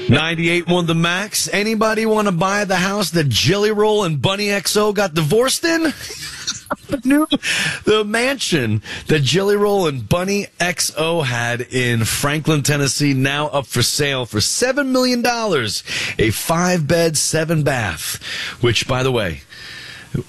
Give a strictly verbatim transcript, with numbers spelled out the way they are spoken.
ninety-eight won the Max. Anybody want to buy the house that Jelly Roll and Bunny X O got divorced in? The new, the mansion that Jelly Roll and Bunny X O had in Franklin, Tennessee, now up for sale for seven million dollars. A five-bed, seven-bath, which, by the way,